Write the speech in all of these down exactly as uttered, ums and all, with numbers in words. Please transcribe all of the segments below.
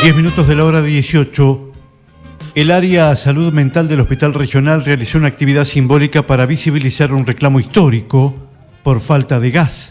diez minutos de la hora dieciocho, el área salud mental del Hospital Regional realizó una actividad simbólica para visibilizar un reclamo histórico por falta de gas.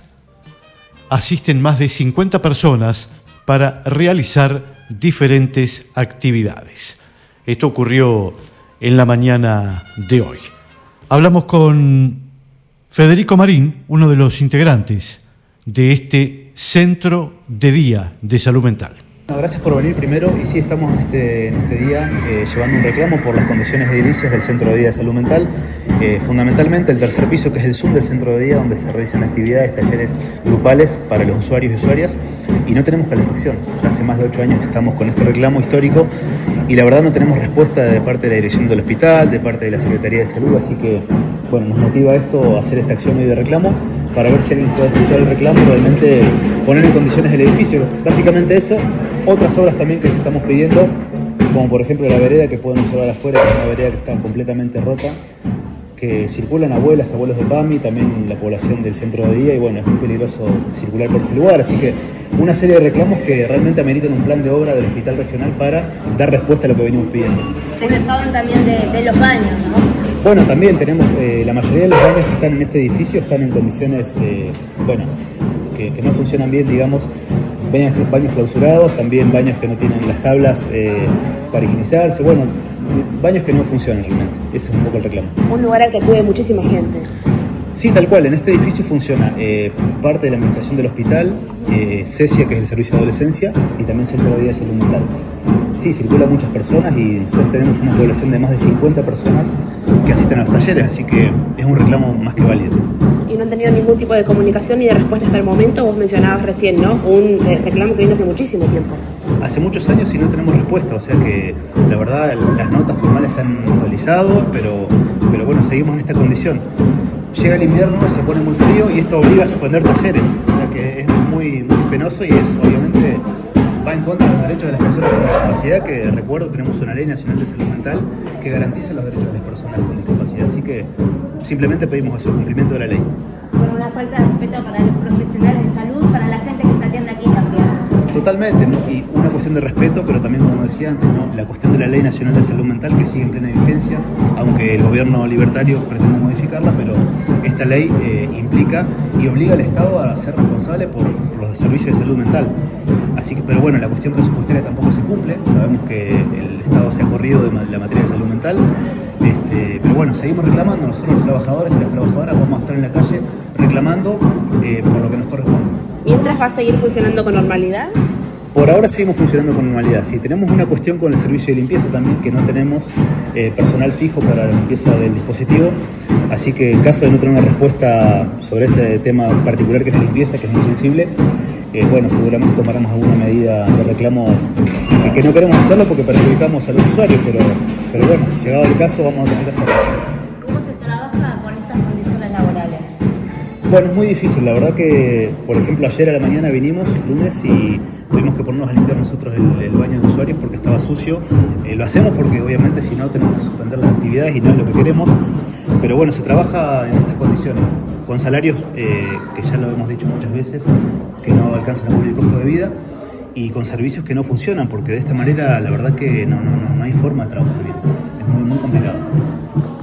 Asisten más de cincuenta personas para realizar diferentes actividades. Esto ocurrió en la mañana de hoy. Hablamos con Federico Marín, uno de los integrantes de este Centro de Día de Salud Mental. No, gracias por venir primero, y sí, estamos en este, en este día eh, llevando un reclamo por las condiciones edilicias del Centro de Día de Salud Mental, eh, fundamentalmente el tercer piso, que es el Zoom del Centro de Día, donde se realizan actividades, talleres grupales para los usuarios y usuarias, y no tenemos calefacción. Ya hace más de ocho años que estamos con este reclamo histórico y la verdad no tenemos respuesta de parte de la dirección del hospital, de parte de la Secretaría de Salud, así que bueno, nos motiva esto a hacer esta acción hoy de reclamo para ver si alguien puede escuchar el reclamo y realmente poner en condiciones el edificio. Básicamente eso. Otras obras también que estamos pidiendo, como por ejemplo la vereda que pueden observar afuera, que es una vereda que está completamente rota, que circulan abuelas, abuelos de PAMI, también la población del centro de día, y bueno, es muy peligroso circular por este lugar, así que una serie de reclamos que realmente ameritan un plan de obra del hospital regional para dar respuesta a lo que venimos pidiendo. Se quejaban también de, de los baños, ¿no? Bueno, también tenemos, eh, la mayoría de los baños que están en este edificio están en condiciones, eh, bueno, que, que no funcionan bien, digamos. Baños, baños clausurados, también baños que no tienen las tablas eh, para higienizarse, bueno, baños que no funcionan realmente. Ese es un poco el reclamo. Un lugar al que acude muchísima gente. Sí, tal cual. En este edificio funciona eh, parte de la administración del hospital, eh, CESIA, que es el Servicio de Adolescencia, y también Centro de Día de Salud Mental. Sí, circulan muchas personas y nosotros tenemos una población de más de cincuenta personas que asisten a los talleres, así que es un reclamo más que válido. ¿Y no han tenido ningún tipo de comunicación ni de respuesta hasta el momento? Vos mencionabas recién, ¿no? Un eh, reclamo que viene hace muchísimo tiempo. Hace muchos años y no tenemos respuesta, o sea que la verdad las notas formales se han realizado, pero, pero bueno, seguimos en esta condición. Llega el invierno, se pone muy frío y esto obliga a suspender talleres, o sea que es muy, muy penoso y es obviamente va en contra de los derechos de las personas con discapacidad, que recuerdo tenemos una ley nacional de salud mental que garantiza los derechos de las personas con discapacidad, así que simplemente pedimos eso, el cumplimiento de la ley. Con una falta de respeto para los profesionales de salud, para la gente que se atiende aquí también. Totalmente, ¿no? Y una cuestión de respeto, pero también, como decía antes, ¿no? La cuestión de la Ley Nacional de Salud Mental, que sigue en plena vigencia, aunque el gobierno libertario pretende modificarla, pero esta ley eh, implica y obliga al Estado a ser responsable por, por los servicios de salud mental. Así que, pero bueno, la cuestión presupuestaria tampoco se cumple, sabemos que el Estado se ha corrido de la materia de salud mental, este, pero bueno, seguimos reclamando, nosotros los trabajadores y las trabajadoras vamos a estar en la calle reclamando eh, por lo que nos corresponde. ¿Mientras va a seguir funcionando con normalidad? Por ahora seguimos funcionando con normalidad. Sí, tenemos una cuestión con el servicio de limpieza también, que no tenemos eh, personal fijo para la limpieza del dispositivo, así que en caso de no tener una respuesta sobre ese tema particular que es la limpieza, que es muy sensible, eh, bueno, seguramente tomaremos alguna medida de reclamo, eh, que no queremos hacerlo porque perjudicamos a los usuarios, pero, pero bueno, llegado el caso vamos a tener que hacerlo. ¿Cómo se trabaja con estas condiciones laborales? Bueno, es muy difícil, la verdad que, por ejemplo, ayer a la mañana vinimos, lunes, y tuvimos que ponernos a limpiar nosotros el, el baño de usuarios porque estaba sucio. Eh, lo hacemos porque obviamente si no tenemos que suspender las actividades y no es lo que queremos, pero bueno, se trabaja en estas condiciones, con salarios eh, que ya lo hemos dicho muchas veces, que no alcanzan a cubrir el costo de vida, y con servicios que no funcionan, porque de esta manera la verdad que no, no, no, no hay forma de trabajar bien, es muy, muy complicado.